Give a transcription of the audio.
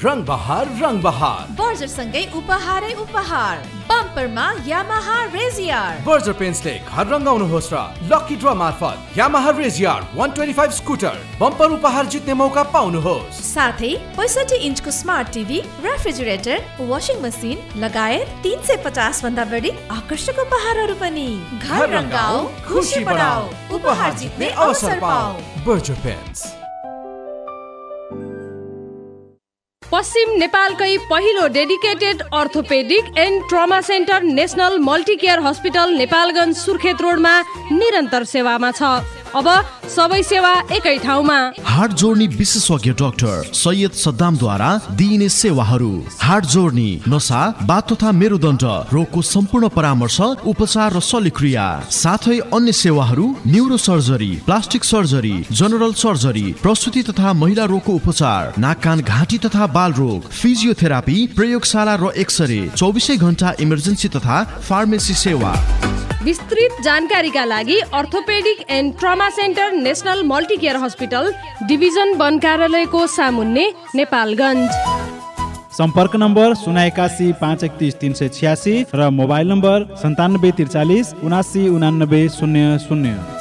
रंग बहार बर्जर सँगै उपहारै उपहार बम्परमा यामाहा रेजियर बर्जर पेन्ट्सले घर रंगाउनुहोस् र लकी ड्र मार्फत यामाहा रेजियर 125 स्कुटर बम्पर उपहार जित्ने मौका पाउनुहोस्। साथै 65 इन्चको smart TV, refrigerator, washing machine लगायत 350 भन्दा बढी आकर्षक उपहारहरू पनि। घर रंगाऊ, खुशी बढाऊ, उपहार जित्ने अवसर पाऊ। Berger paints. पश्चिम नेपालकै पहिलो dedicated orthopaedic and trauma centre national मल्टिकेयर hospital Nepalgunj Surkhet रोडमा निरन्तर सेवामा छ। अब सबै सेवा एकै ठाउँमा। हार्ट जोड्ने विशेषज्ञ डाक्टर सैयद सद्दामद्वारा दिइने सेवाहरू: हार्ट जोड्ने, नसा, बाथ तथा मेरुदण्ड रोगको सम्पूर्ण परामर्श, उपचार र शल्यक्रिया, साथै अन्य सेवाहरू neuro surgery, plastic surgery, general surgery, प्रसुति तथा महिला रोगको उपचार, नाक कान घाँटी तथा बाल रोग, फिजियोथेरापी, प्रयोगशाला र एक्सरे, 24 घण्टा इमर्जेन्सी तथा फार्मेसी सेवा। विस्तृत जानकारीका लागि orthopaedic and trauma centre national मल्टिकेयर hospital division 1 कार्यालयको सामुन्ने नेपालगञ्ज। सम्पर्क नम्बर 081 531 386 र मोबाइल नम्बर 9743 79 89 00।